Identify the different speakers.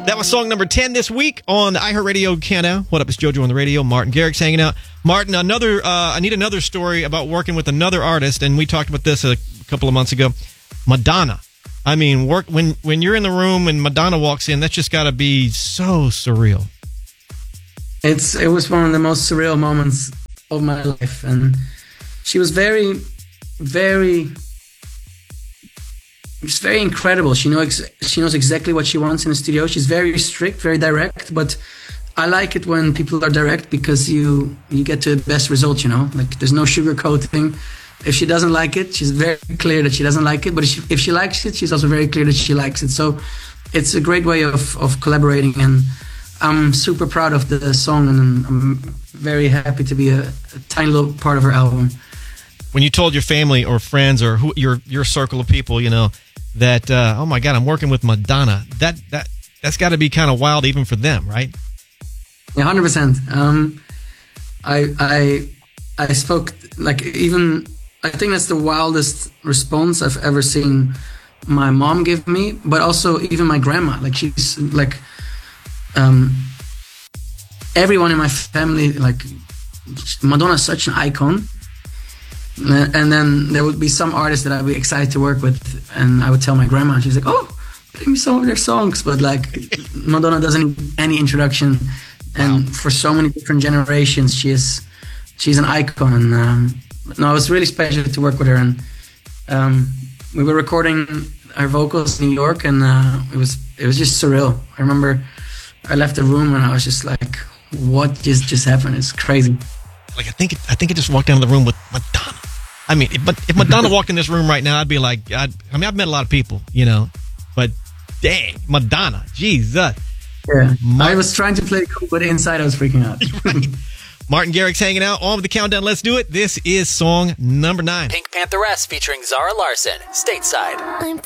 Speaker 1: That was song number 10 this week on the iHeartRadio Countdown. What up, it's JoJo on the radio. Martin Garrix hanging out. Martin, I need another story about working with another artist, and we talked about this a couple of months ago. Madonna. I mean, when you're in the room and Madonna walks in, that's just got to be so surreal.
Speaker 2: It was one of the most surreal moments of my life, and she was very, very, just very incredible. She knows exactly what she wants in the studio. She's very strict, very direct, but I like it when people are direct because you get to the best result, you know? Like, there's no sugarcoating. If she doesn't like it, she's very clear that she doesn't like it, but if she likes it, she's also very clear that she likes it. So it's a great way of collaborating, and I'm super proud of the song, and I'm very happy to be a tiny little part of her album.
Speaker 1: When you told your family or friends or your circle of people, you know, that, oh my God, I'm working with Madonna, that's got to be kind of wild even for them, right?
Speaker 2: Yeah, 100%. I spoke, like, even, I think that's the wildest response I've ever seen my mom give me, but also even my grandma. Like, she's like, everyone in my family, like, Madonna's such an icon. And then there would be some artists that I'd be excited to work with, and I would tell my grandma, and she's like, "Oh, play me some of their songs." But like, Madonna doesn't need any introduction, and for so many different generations, she's an icon. No, it was really special to work with her, and we were recording our vocals in New York, and it was just surreal. I remember I left the room and I was just like, "What just happened? It's crazy."
Speaker 1: Like, I think it just walked down the room with Madonna. I mean, if Madonna walked in this room right now, I'd be like, I've met a lot of people, you know, but dang, Madonna, Jesus.
Speaker 2: Yeah, I was trying to play cool, but inside I was freaking out.
Speaker 1: Right. Martin Garrix hanging out on with the countdown. Let's do it. This is song number 9.
Speaker 3: Pink Pantheress featuring Zara Larsson, Stateside.
Speaker 4: I'm